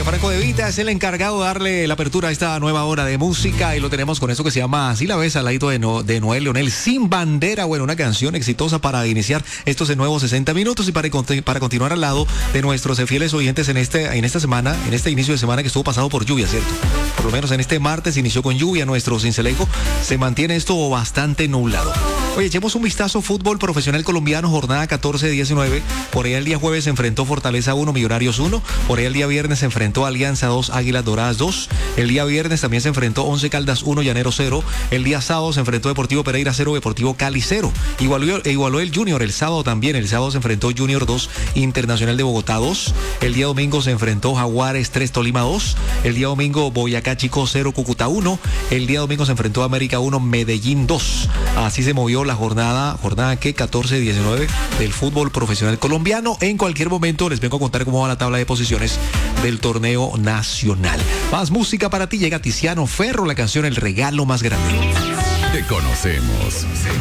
Franco De Vita es el encargado de darle la apertura a esta nueva hora de música y lo tenemos con eso que se llama Así la ves, al ladito de Noel Leonel, Sin Bandera. Bueno, una canción exitosa para iniciar estos nuevos 60 minutos y para continuar al lado de nuestros fieles oyentes en esta semana, en este inicio de semana que estuvo pasado por lluvia, ¿cierto? Por lo menos en este martes inició con lluvia nuestro Cincelejo. Se mantiene esto bastante nublado. Oye, echemos un vistazo. Fútbol profesional colombiano, jornada 14-19. Por ahí el día jueves se enfrentó Fortaleza 1, Millonarios 1. Por ahí el día viernes se enfrentó Alianza 2, Águilas Doradas 2. El día viernes también se enfrentó Once Caldas 1, Llaneros 0. El día sábado se enfrentó Deportivo Pereira 0, Deportivo Cali 0. Igualó el Junior el sábado también. El sábado se enfrentó Junior 2, Internacional de Bogotá 2. El día domingo se enfrentó Jaguares 3, Tolima 2. El día domingo Boyacá Chico 0, Cúcuta 1. El día domingo se enfrentó América 1, Medellín 2. Así se movió la jornada que 14-19 del fútbol profesional colombiano. En cualquier momento les vengo a contar cómo va la tabla de posiciones del torneo nacional. Más música para ti, llega Tiziano Ferro, la canción El Regalo Más Grande. Te conocemos,